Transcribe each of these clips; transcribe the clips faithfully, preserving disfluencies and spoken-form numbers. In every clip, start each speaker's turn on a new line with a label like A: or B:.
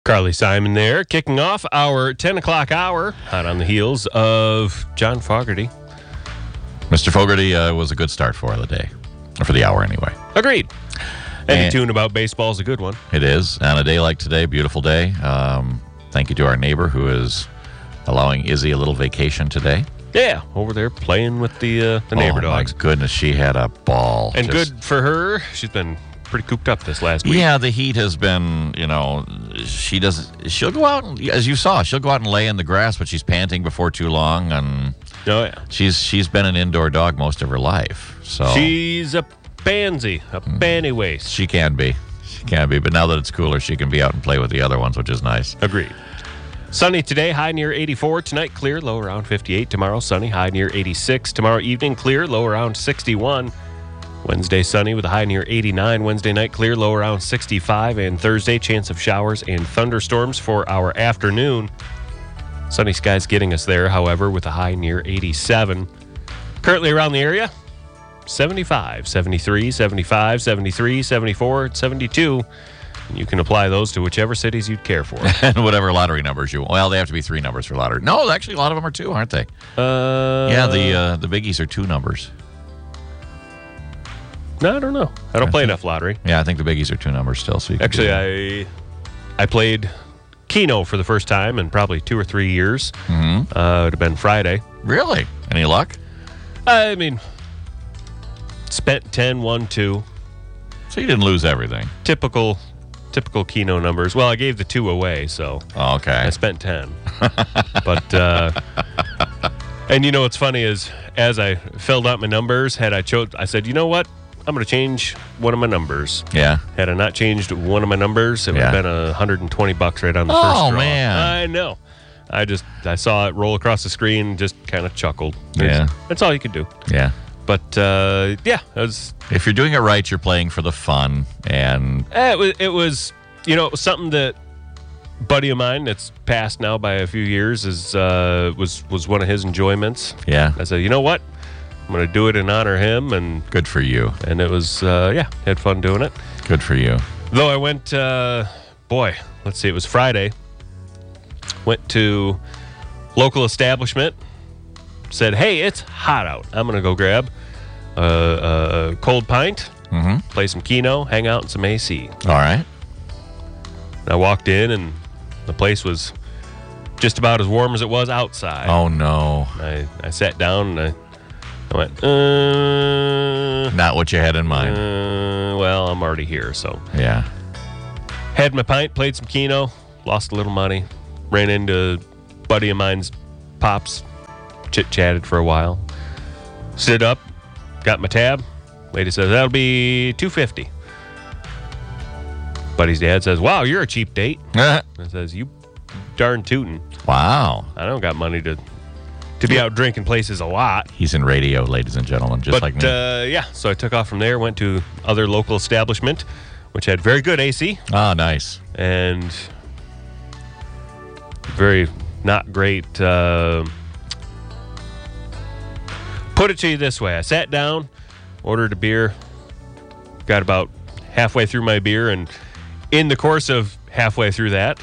A: Carly Simon there, kicking off our ten o'clock hour, hot on the heels of John Fogerty.
B: Mister Fogerty uh, was a good start for the day, or for the hour anyway.
A: Agreed. Any
B: And-
A: tune about baseball is a good one.
B: It is. On a day like today, beautiful day. Um, thank you to our neighbor who is allowing Izzy a little vacation today.
A: Yeah, over there playing with the uh, the neighbor
B: oh,
A: dogs.
B: my goodness, she had a ball.
A: And
B: Just-
A: good for her. She's been pretty cooped up this last week.
B: Yeah, the heat has been, you know, she doesn't, she'll go out, and, as you saw, she'll go out and lay in the grass, but she's panting before too long, and
A: Oh, yeah.
B: she's she's been an indoor dog most of her life. So
A: She's a pansy, a panty waist.
B: she can be. She can be, but now that it's cooler, she can be out and play with the other ones, which is nice.
A: Agreed. Sunny today, high near eighty-four. Tonight, clear, low around fifty-eight. Tomorrow, sunny, high near eighty-six. Tomorrow evening, clear, low around sixty-one. Wednesday, sunny with a high near eighty-nine. Wednesday night, clear, low around sixty-five. And Thursday, chance of showers and thunderstorms for our afternoon. Sunny skies getting us there, however, with a high near eighty-seven. Currently around the area, seventy-five, seventy-three, seventy-five, seventy-three, seventy-four, seventy-two. And you can apply those to whichever cities you'd care for.
B: And whatever lottery numbers you want. Well, they have to be three numbers for lottery. No, actually, a lot of them are two, aren't they?
A: Uh,
B: yeah, the uh, the biggies are two numbers.
A: No, I don't know. I don't play enough lottery.
B: Yeah, I think the biggies are two numbers still. So you can
A: Actually,
B: do that.
A: I I played Keno for the first time in probably two or three years.
B: Mhm.
A: Uh, it would have been Friday.
B: Really? Any luck?
A: I mean, spent ten, won two.
B: So you didn't lose everything.
A: Typical, typical Keno numbers. Well, I gave the two away, so
B: Oh, okay.
A: I spent ten. But uh, and you know what's funny is as I filled out my numbers, had I chose, I said, you know what? I'm going to change one of my numbers.
B: Yeah.
A: Had I not changed one of my numbers, it would
B: Yeah.
A: have been one hundred twenty bucks right on the
B: Oh,
A: first draw.
B: man.
A: I know. I just I saw it roll across the screen, just kind of chuckled.
B: Yeah.
A: It's- That's all you could do.
B: Yeah.
A: But uh, yeah, it was,
B: If you're doing it right, you're playing for the fun. And
A: eh, it was it was you know something that a buddy of mine that's passed now by a few years is uh, was was one of his enjoyments.
B: yeah,
A: I said, you know what, I'm going to do it in honor of him, and
B: good for you.
A: and it was uh, yeah, had fun doing it.
B: Good for you.
A: Though I went, uh, boy, let's see, it was Friday. Went to local establishment. Said, hey, it's hot out. I'm going to go grab a, a cold pint,
B: Mm-hmm.
A: play some Keno, hang out in some A C.
B: All right.
A: And I walked in, and the place was just about as warm as it was outside.
B: Oh, no.
A: I, I sat down, and I, I went, uh,
B: Not what you had in mind.
A: uh, well, I'm already here, so.
B: Yeah.
A: Had my pint, played some Keno, lost a little money, ran into a buddy of mine's pops, chit-chatted for a while. Stood up, got my tab. Lady says, that'll be two hundred fifty dollars. Buddy's dad says, wow, you're a cheap date. I says, you darn tootin'.
B: Wow.
A: I don't got money to to be out drinking places a lot.
B: He's in radio, ladies and gentlemen, just
A: But
B: like me.
A: uh, yeah, so I took off from there, went to other local establishment, which had very good A C.
B: Ah, nice.
A: And very not great. Uh, put it to you this way: I sat down, ordered a beer, got about halfway through my beer, and in the course of halfway through that,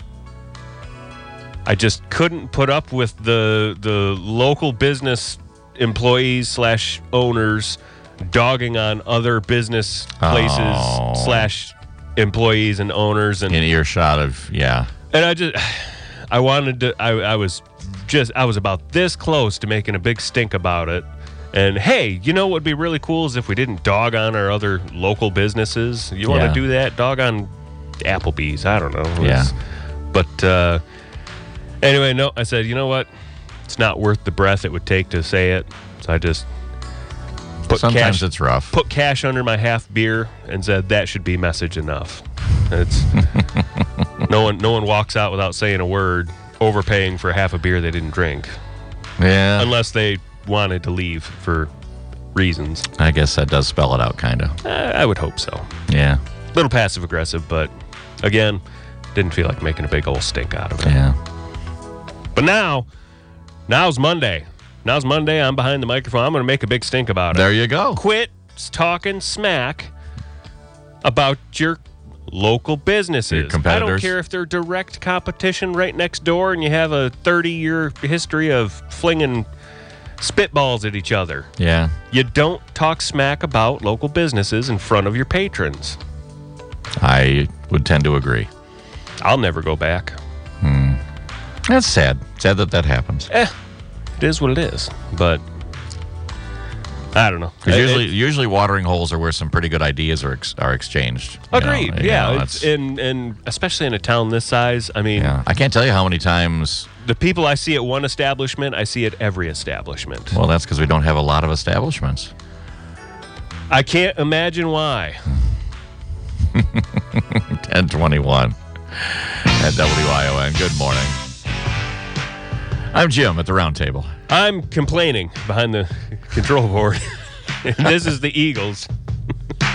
A: I just couldn't put up with the the local business employees slash owners dogging on other business places
B: Oh.
A: slash employees and owners, and
B: In earshot of, yeah.
A: and I just, I wanted to, I, I was just, I was about this close to making a big stink about it. And hey, you know what would be really cool is if we didn't dog on our other local businesses. You want
B: Yeah.
A: to do that? Dog on Applebee's. I don't know. It was-
B: Yeah.
A: But uh, anyway, no, I said, you know what? It's not worth the breath it would take to say it. So I just put
B: Sometimes
A: cash,
B: it's rough.
A: put cash under my half beer and said that should be message enough. It's no one no one walks out without saying a word, overpaying for half a beer they didn't drink,
B: Yeah.
A: unless they wanted to leave for reasons.
B: I guess that does spell it out, kind of.
A: Uh, I would hope so.
B: Yeah.
A: A little passive aggressive, but again, didn't feel like making a big old stink out of it.
B: Yeah.
A: But now, now's Monday. Now's Monday. I'm behind the microphone. I'm going to make a big stink about it.
B: There you go.
A: Quit talking smack about your local businesses.
B: Your competitors?
A: I don't care if they're direct competition right next door and you have a thirty-year history of flinging spitballs at each other.
B: Yeah.
A: You don't talk smack about local businesses in front of your patrons.
B: I would tend to agree.
A: I'll never go back.
B: Hmm. That's sad. Sad that that happens.
A: Eh, it is what it is. But I don't know.
B: Because
A: It-
B: usually,
A: it-
B: usually watering holes are where some pretty good ideas are ex- are exchanged. you know.
A: Agreed.
B: You
A: yeah,
B: know,
A: it's,
B: that's-
A: and and especially in a town this size. I mean,
B: yeah. I can't tell you how many times.
A: the people I see at one establishment, I see at every establishment.
B: Well, that's because we don't have a lot of establishments.
A: I can't imagine why.
B: ten twenty-one at W I O N. Good morning. I'm Jim at the round table.
A: I'm complaining behind the control board. This is the Eagles.